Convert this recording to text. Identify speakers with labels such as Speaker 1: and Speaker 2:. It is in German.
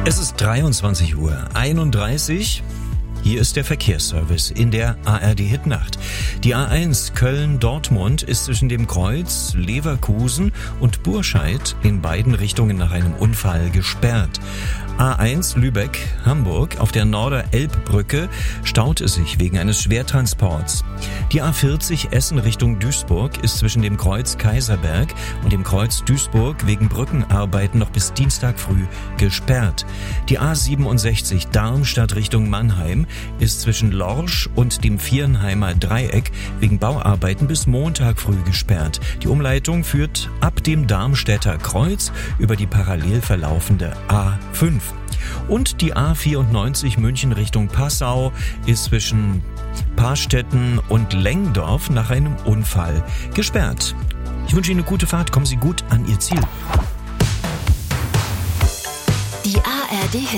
Speaker 1: Es ist 23:31 Uhr. Hier ist der Verkehrsservice in der ARD-Hitnacht. Die A1 Köln-Dortmund ist zwischen dem Kreuz Leverkusen und Burscheid in beiden Richtungen nach einem Unfall gesperrt. A1 Lübeck-Hamburg auf der Norder-Elbbrücke staut es sich wegen eines Schwertransports. Die A40 Essen Richtung Duisburg ist zwischen dem Kreuz Kaiserberg und dem Kreuz Duisburg wegen Brückenarbeiten noch bis Dienstag früh gesperrt. Die A67 Darmstadt Richtung Mannheim ist zwischen Lorsch und dem Viernheimer Dreieck wegen Bauarbeiten bis Montag früh gesperrt. Die Umleitung führt ab dem Darmstädter Kreuz über die parallel verlaufende A5. Und die A94 München Richtung Passau ist zwischen Parstetten und Lengdorf nach einem Unfall gesperrt. Ich wünsche Ihnen eine gute Fahrt. Kommen Sie gut an Ihr Ziel.
Speaker 2: Die ARD